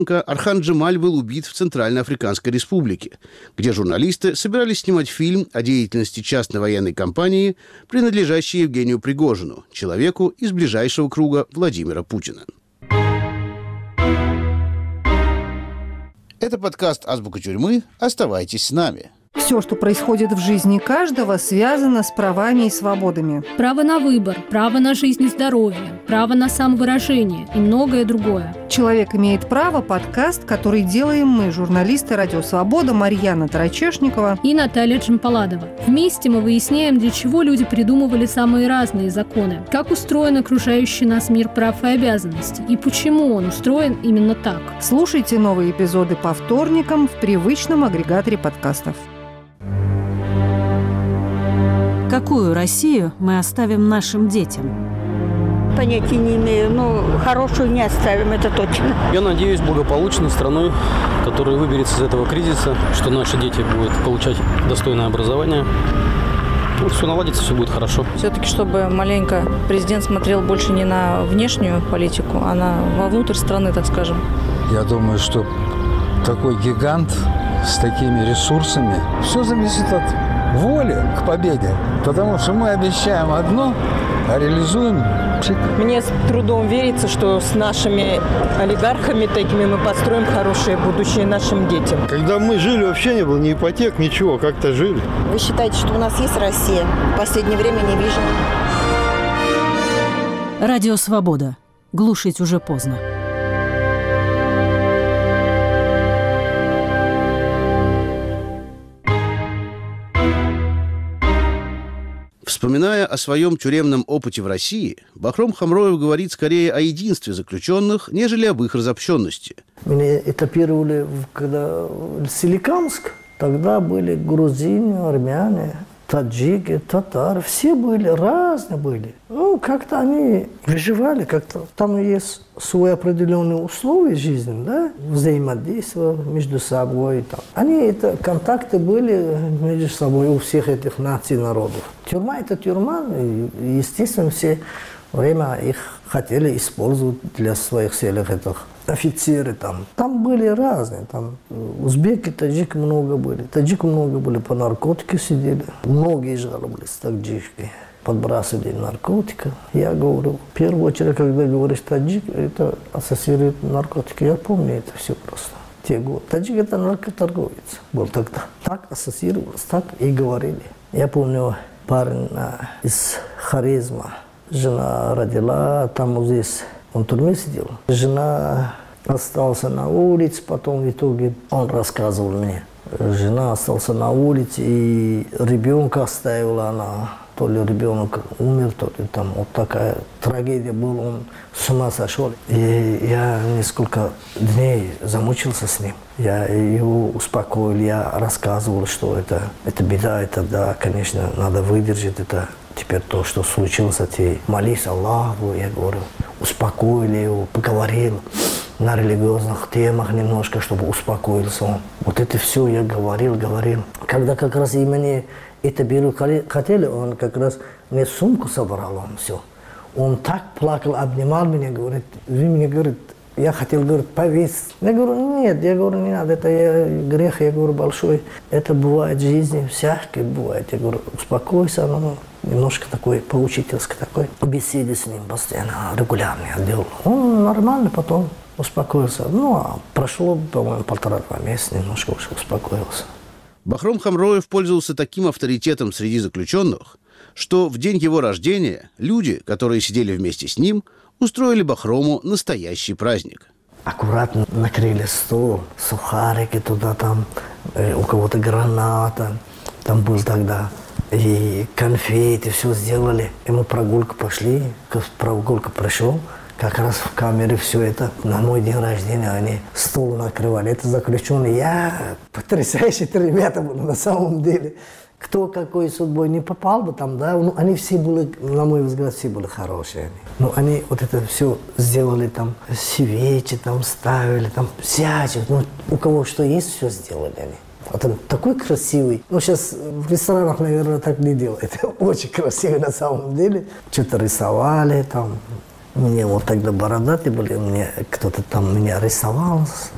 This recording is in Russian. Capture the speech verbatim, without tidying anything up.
Орхан Джемаль был убит в Центральноафриканской Республике, где журналисты собирались снимать фильм о деятельности частной военной компании, принадлежащей Евгению Пригожину, человеку из ближайшего круга Владимира Путина. Это подкаст «Азбука тюрьмы». Оставайтесь с нами. Все, что происходит в жизни каждого, связано с правами и свободами. Право на выбор, право на жизнь и здоровье, право на самовыражение и многое другое. «Человек имеет право» – подкаст, который делаем мы, журналисты «Радио Свобода» Марьяна Тарачешникова и Наталья Джампаладова. Вместе мы выясняем, для чего люди придумывали самые разные законы, как устроен окружающий нас мир прав и обязанностей, и почему он устроен именно так. Слушайте новые эпизоды по вторникам в привычном агрегаторе подкастов. Какую Россию мы оставим нашим детям? Понятия не имею, но хорошую не оставим, это точно. Я надеюсь, благополучной страной, которая выберется из этого кризиса, что наши дети будут получать достойное образование. Ну, все наладится, все будет хорошо. Все-таки, чтобы маленько президент смотрел больше не на внешнюю политику, а на вовнутрь страны, так скажем. Я думаю, что такой гигант с такими ресурсами, все зависит от воли к победе. Потому что мы обещаем одно, а реализуем пшик. Мне с трудом верится, что с нашими олигархами такими мы построим хорошее будущее нашим детям. Когда мы жили, вообще не было ни ипотек, ничего, как-то жили. Вы считаете, что у нас есть Россия? В последнее время не вижу. Радио Свобода. Глушить уже поздно. Вспоминая о своем тюремном опыте в России, Бахром Хамроев говорит скорее о единстве заключенных, нежели об их разобщенности. Меня этапировали, когда в Соликамск, тогда были грузины, армяне, таджики, татары, все были, разные были. Ну, как-то они выживали, как-то там есть свои определенные условия жизни, да, взаимодействия между собой. Там. Они, это, контакты были между собой у всех этих наций, народов. Тюрьма – это тюрьма, и, естественно, все время их хотели использовать для своих целей, этих офицеры там. Там были разные, там узбеки, таджики много были. Таджики много были, по наркотике сидели. Многие жаловались, таджики. Подбрасывали наркотики. Я говорю, в первую очередь, когда говоришь таджик, это ассоциирует наркотики. Я помню это все просто. Те годы. Таджик – это наркоторговец был тогда. Так ассоциировалось, так и говорили. Я помню, парень из Хорезма. Жена родила, там вот здесь, он в тюрьме сидел. Жена остался на улице, потом в итоге он рассказывал мне. Жена осталась на улице, и ребенка оставила она. То ли ребенок умер, то ли там вот такая трагедия была, он с ума сошел. И я несколько дней замучился с ним. Я его успокоил, я рассказывал, что это, это беда, это да, конечно, надо выдержать это. Теперь то, что случилось, ты молись Аллаху, я говорю, успокоили его, поговорил на религиозных темах немножко, чтобы успокоился он. Вот это все я говорил, говорил. Когда как раз именно это беру хотели, он как раз мне сумку собрал, он все. Он так плакал, обнимал меня, говорит, вы мне, говорит, я хотел, говорит, повесить. Я говорю, нет, я говорю, не надо, это я, грех, я говорю, большой. Это бывает в жизни, всякое бывает. Я говорю, успокойся, ну, немножко такой, поучительский такой. Беседы с ним постоянно, регулярно я делал. Он нормально потом успокоился. Ну, а прошло, по-моему, полтора-два месяца, немножко уже успокоился. Бахром Хамроев пользовался таким авторитетом среди заключенных, что в день его рождения люди, которые сидели вместе с ним, устроили Бахрому настоящий праздник. Аккуратно накрыли стол, сухарики туда, там, э, у кого-то граната, там был тогда, и конфеты, все сделали. И мы прогулку пошли, прогулка прошел, как раз в камере все это. На мой день рождения они стол накрывали. Это заключенные. Я потрясающие ребята были на самом деле. Кто какой судьбой не попал бы там, да, ну, они все были, на мой взгляд, все были хорошие. Ну, они вот это все сделали, там, свечи там ставили, там, всячек, ну, у кого что есть, все сделали они. Вот он такой красивый. Ну, сейчас в ресторанах, наверное, так не делают. Очень красивый на самом деле. Что-то рисовали там. Мне вот тогда бородатые были, мне кто-то там меня рисовал,